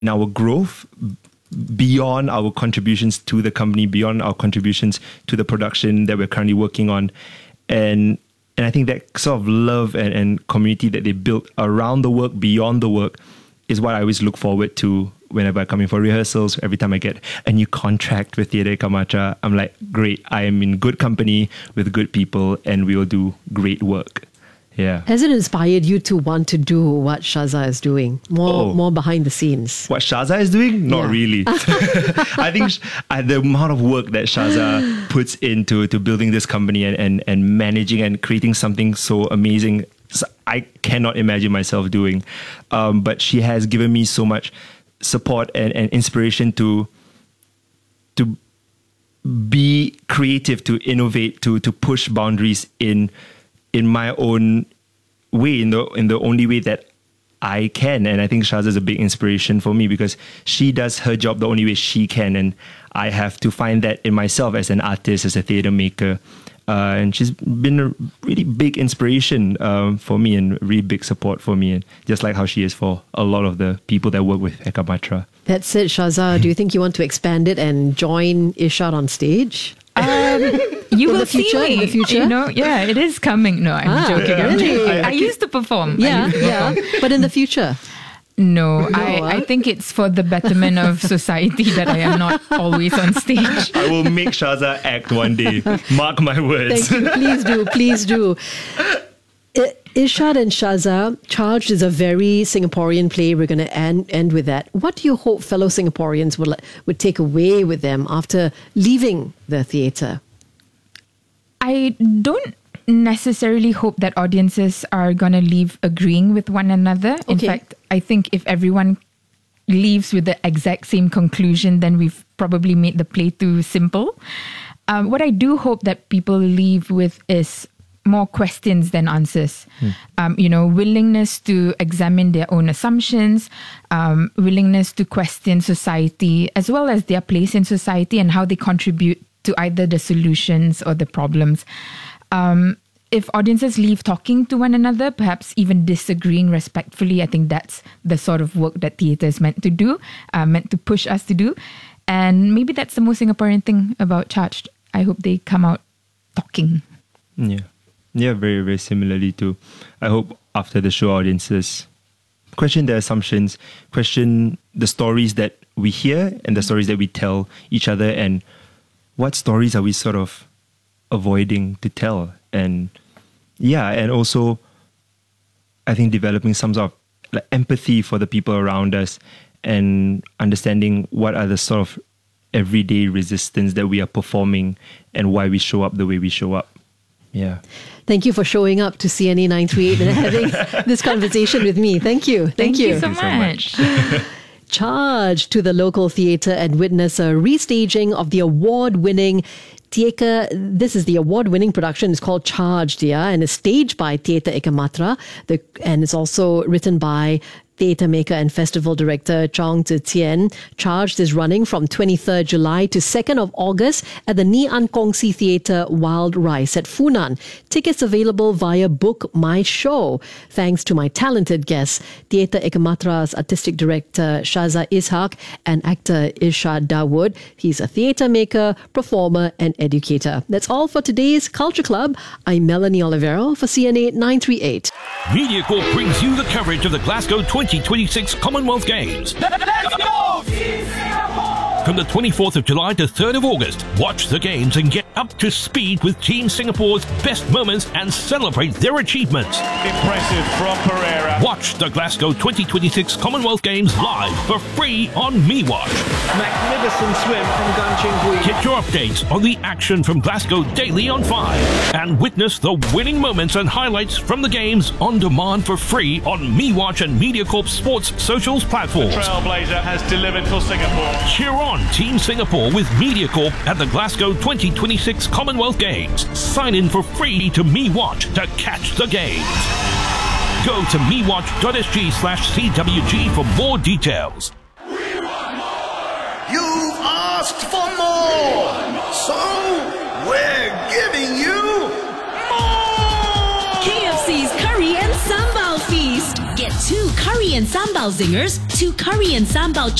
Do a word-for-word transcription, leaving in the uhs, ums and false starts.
in our growth beyond our contributions to the company, beyond our contributions to the production that we're currently working on. And and I think that sort of love and, and community that they built around the work, beyond the work, is what I always look forward to whenever I come in for rehearsals. Every time I get a new contract with Theatre Eka Matra, I'm like, great, I am in good company with good people and we will do great work. Yeah. Has it inspired you to want to do what Shaza is doing? More Oh. more behind the scenes? What Shaza is doing? Not Yeah. really. I think sh- uh, the amount of work that Shaza puts into to building this company and, and, and managing and creating something so amazing, so I cannot imagine myself doing. Um, but she has given me so much support and, and inspiration to to be creative, to innovate, to to push boundaries in in my own way, in the in the only way that I can. And I think Shaza is a big inspiration for me because she does her job the only way she can, and I have to find that in myself as an artist, as a theatre maker. Uh, and she's been a really big inspiration um, for me and really big support for me, and just like how she is for a lot of the people that work with Eka Matra. That's it, Shaza. Do you think you want to expand it and join Irshad on stage? Um, you In will the future, see in me. the future? You know, yeah, it is coming. No, I'm Ah, joking. I'm really? joking. I- I, I used to perform. I Yeah, used to yeah. perform. But in the future? No, No, I, ah. I think it's for the betterment of society that I am not always on stage. I will make Shaza act one day. Mark my words. Thank you. Please do. Please do. I- Irshad and Shaza, Charged is a very Singaporean play. We're going to end, end with that. What do you hope fellow Singaporeans would, li- would take away with them after leaving the theatre? I don't necessarily hope that audiences are going to leave agreeing with one another. In Okay. fact, I think if everyone leaves with the exact same conclusion, then we've probably made the play too simple. Um, what I do hope that people leave with is more questions than answers. Um, you know, willingness to examine their own assumptions, um, willingness to question society, as well as their place in society and how they contribute to either the solutions or the problems. Um, if audiences leave talking to one another, perhaps even disagreeing respectfully, I think that's the sort of work that theatre is meant to do, uh, meant to push us to do. And maybe that's the most Singaporean thing about Charged. I hope they come out talking. Yeah. Yeah, very, very similarly too. I hope after the show, audiences question their assumptions, question the stories that we hear and the stories that we tell each other, and what stories are we sort of avoiding to tell. And yeah, and also I think developing some sort of like empathy for the people around us and understanding what are the sort of everyday resistance that we are performing and why we show up the way we show up. Yeah. Thank you for showing up to C N A nine three eight and having this conversation with me. Thank you. Thank, Thank you. you so Thank you so much. Charged to the local theatre and witness a restaging of the award-winning Tieka. This is the award-winning production. It's called Charged, yeah, and it's staged by Theatre Eka Matra. The, and it's also written by theatre maker and festival director Chong Tze Tien. Charged is running from twenty-third July to second of August at the Ni An Kong Si Theatre Wild Rice at Funan. Tickets available via Book My Show. Thanks to my talented guests, Theatre Eka Matra's artistic director Shaza Ishaq and actor Irshad Dawood. He's a theatre maker, performer and educator. That's all for today's Culture Club. I'm Melanie Olivero for C N A nine three eight. MediaCorp brings you the coverage of the Glasgow twenty twenty-six Commonwealth Games. Let's go! From the twenty-fourth of July to third of August, watch the games and get up to speed with Team Singapore's best moments and celebrate their achievements. Impressive from Pereira. Watch the Glasgow twenty twenty-six Commonwealth Games live for free on MeWatch. Magnificent swim from Gan Cheng Hui. Get your updates on the action from Glasgow daily on five and witness the winning moments and highlights from the games on demand for free on MeWatch and MediaCorp Sports socials platforms. Trailblazer has delivered for Singapore. Cheer on Team Singapore with MediaCorp at the Glasgow twenty twenty-six Commonwealth Games. Sign in for free to MeWatch to catch the games. Go to mewatch.sg slash CWG for more details. You've asked for more, so we're giving you more! K F C's Curry and Sambal Feast. Get Two curry and sambal zingers, two curry and sambal